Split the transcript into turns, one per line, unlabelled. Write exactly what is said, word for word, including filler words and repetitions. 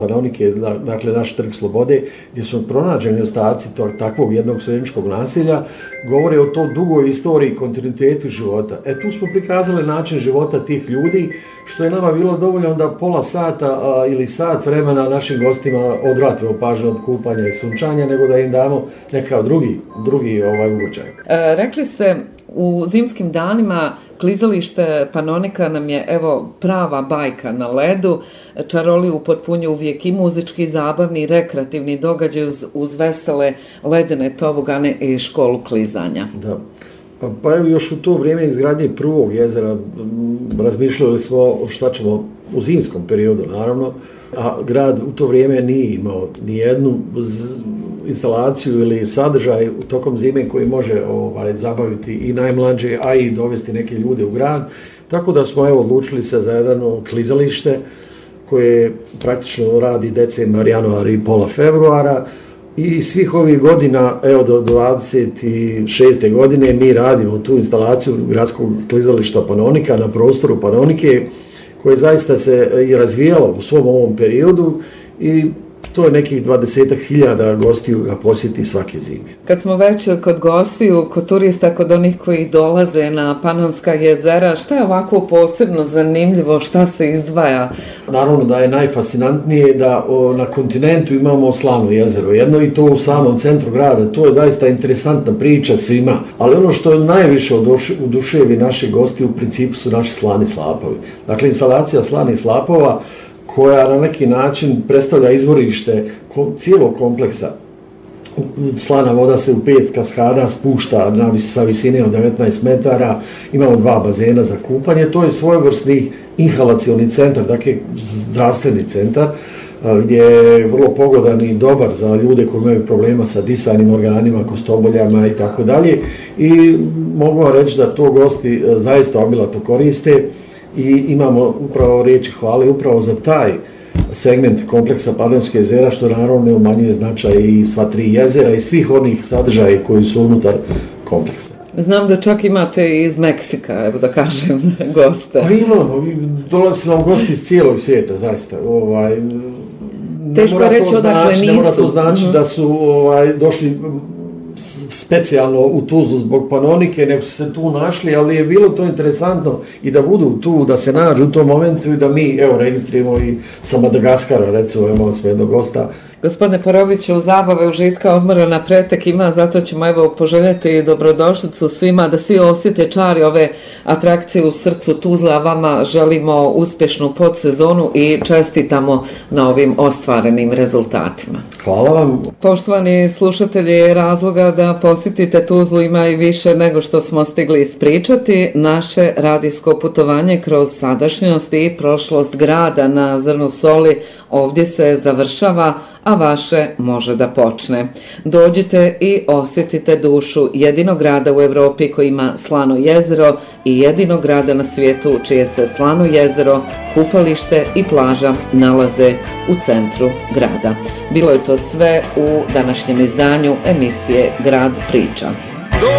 Panonike, dakle naš trg slobode, gdje su pronađeni ostaci tog, takvog jednog svećničkog naselja, govore o to dugoj istoriji i kontinuitetu života. E tu smo prikazali način života tih ljudi, što je nama bilo dovoljno da pola sata a, ili sat vremena našim gostima odvratimo pažnju od kupanja i sunčanja, nego da im damo nekakav drugi, drugi ovaj ugođaj.
E, rekli ste, u zimskim danima klizalište Panonika nam je evo prava bajka na ledu. Čaroli upotpunju uvijek i muzički, zabavni, rekreativni događaj uz, uz vesele ledene tobogane i školu klizanja.
Da. Pa evo još u to vrijeme izgradnje prvog jezera razmišljali smo šta ćemo u zimskom periodu naravno, a grad u to vrijeme nije imao ni jednu instalaciju ili sadržaj u tokom zime koji može ovaj, zabaviti i najmlađe, a i dovesti neke ljude u grad. Tako da smo evo odlučili se za jedno klizalište koje praktično radi decembar, januar i pola februara. I svih ovih godina, evo do dvadeset šeste godine, mi radimo tu instalaciju gradskog klizališta Panonika na prostoru Panonike, koje zaista se i razvijalo u svom ovom periodu i to je nekih dvadesetak hiljada gostiju ga posjeti svake zime.
Kad smo već kod gostiju, kod turista, kod onih koji dolaze na Panonska jezera, šta je ovako posebno zanimljivo, šta se izdvaja?
Naravno da je najfascinantnije da o, na kontinentu imamo Slano jezero, jedno i to u samom centru grada. To je zaista interesantna priča svima, ali ono što najviše oduševi naše gosti u principu su naši slani slapovi. Dakle, instalacija slanih slapova koja na neki način predstavlja izvorište cijelog kompleksa. Slana voda se u pet kaskada spušta na, sa visine od devetnaest metara, imamo dva bazena za kupanje, to je svojevrsni inhalacioni centar, dakle zdravstveni centar, gdje je vrlo pogodan i dobar za ljude koji imaju problema sa disajnim organima, kostoboljama i tako dalje. I mogu vam reći da to gosti zaista obilato koriste. I imamo upravo riječi hvale upravo za taj segment kompleksa Panonske jezera, što naravno ne umanjuje značaj i sva tri jezera i svih onih sadržaja koji su unutar kompleksa.
Znam da čak imate iz Meksika, evo da kažem, goste.
Pa imamo, dolazi nam gosti iz cijelog svijeta, zaista. Ovaj,
Teško reći odakle nisu.
Ne mora to znači mm-hmm. da su ovaj, došli specijalno u Tuzlu zbog Panonike, nego su se tu našli, ali je bilo to interesantno i da budu tu, da se nađu u tom momentu i da mi, evo, registrimo i sa Madagaskara, recimo, imali smo jednog gosta.
Gospodine Poroviću, zabave, užitka, odmora na pretek ima, zato ćemo evo poželjeti dobrodošlicu svima, da svi osjete čari ove atrakcije u srcu Tuzla, a vama želimo uspješnu podsezonu i čestitamo na ovim ostvarenim rezultatima.
Hvala vam.
Poštovani slušatelji, razloga da posjetite Tuzlu ima i više nego što smo stigli ispričati. Naše radijsko putovanje kroz sadašnjost i prošlost grada na zrnu soli ovdje se završava, a vaše može da počne. Dođite i osjetite dušu jedinog grada u Evropi koji ima slano jezero i jedinog grada na svijetu čije se slano jezero, kupalište i plaža nalaze u centru grada. Bilo je to sve u današnjem izdanju emisije Grad priča.